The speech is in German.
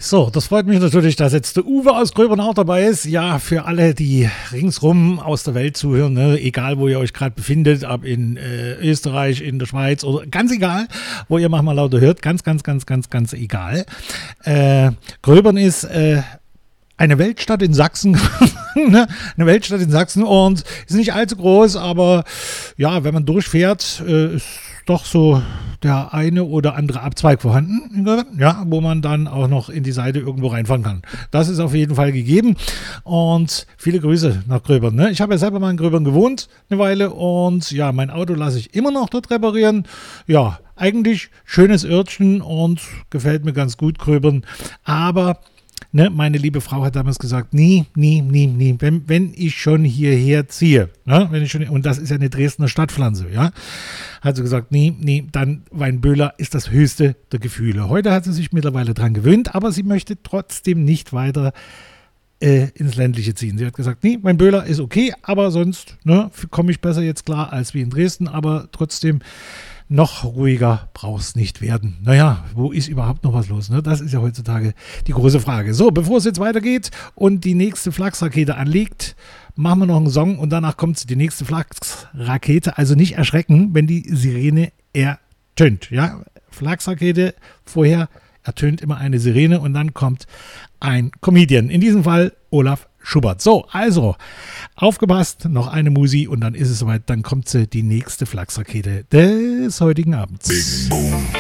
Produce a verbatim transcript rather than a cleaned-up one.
So, das freut mich natürlich, dass jetzt der Uwe aus Gröbern auch dabei ist. Ja, für alle, die ringsrum aus der Welt zuhören, ne, egal wo ihr euch gerade befindet, ob in äh, Österreich, in der Schweiz oder ganz egal, wo ihr manchmal lauter hört, ganz, ganz, ganz, ganz, ganz egal. Äh, Gröbern ist äh, eine Weltstadt in Sachsen, ne? Eine Weltstadt in Sachsen und ist nicht allzu groß, aber ja, wenn man durchfährt, äh, ist doch so der eine oder andere Abzweig vorhanden, ja, wo man dann auch noch in die Seite irgendwo reinfahren kann. Das ist auf jeden Fall gegeben und viele Grüße nach Gröbern. Ne? Ich habe ja selber mal in Gröbern gewohnt eine Weile und ja, mein Auto lasse ich immer noch dort reparieren. Ja, eigentlich schönes Örtchen und gefällt mir ganz gut, Gröbern, aber ne, meine liebe Frau hat damals gesagt, nie, nie, nie, nie, wenn, wenn ich schon hierher ziehe, ne, wenn ich schon, und das ist ja eine Dresdner Stadtpflanze, ja, hat sie gesagt, nie, nie, dann Weinböhler ist das höchste der Gefühle. Heute hat sie sich mittlerweile dran gewöhnt, aber sie möchte trotzdem nicht weiter äh, ins Ländliche ziehen. Sie hat gesagt, nee, Weinböhler ist okay, aber sonst ne, komme ich besser jetzt klar als wie in Dresden, aber trotzdem noch ruhiger brauch's nicht werden. Naja, wo ist überhaupt noch was los? Ne? Das ist ja heutzutage die große Frage. So, bevor es jetzt weitergeht und die nächste Flachsrakete anlegt, machen wir noch einen Song und danach kommt die nächste Flachsrakete. Also nicht erschrecken, wenn die Sirene ertönt. Ja, Flachsrakete, vorher ertönt immer eine Sirene und dann kommt ein Comedian. In diesem Fall Olaf Schubert. So, also, aufgepasst, noch eine Musi und dann ist es soweit, dann kommt sie, die nächste Flachsrakete des heutigen Abends. Big Boom.